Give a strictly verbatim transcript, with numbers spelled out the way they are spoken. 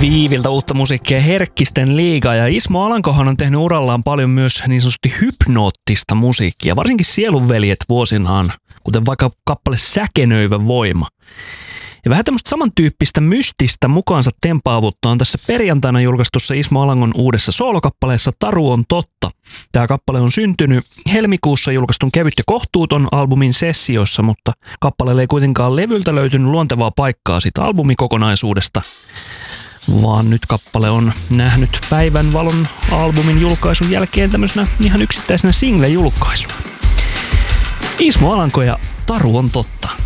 Viiviltä uutta musiikkia Herkkisten liiga, ja Ismo Alankohan on tehnyt urallaan paljon myös niin sanotusti hypnoottista musiikkia, varsinkin Sielunveljet vuosinaan, kuten vaikka kappale Säkenöivä voima. Ja vähän tämmöistä samantyyppistä mystistä mukaansa tempaavuutta on tässä perjantaina julkaistussa Ismo Alangon uudessa soolokappaleessa Taru on totta. Tämä kappale on syntynyt helmikuussa julkaistun Kevyt ja kohtuuton albumin sessiossa, mutta kappaleelle ei kuitenkaan levyltä löytynyt luontevaa paikkaa siitä albumikokonaisuudesta, vaan nyt kappale on nähnyt päivänvalon albumin julkaisun jälkeen tämmöisenä ihan yksittäisenä single-julkaisuna. Ismo Alanko ja Taru on totta.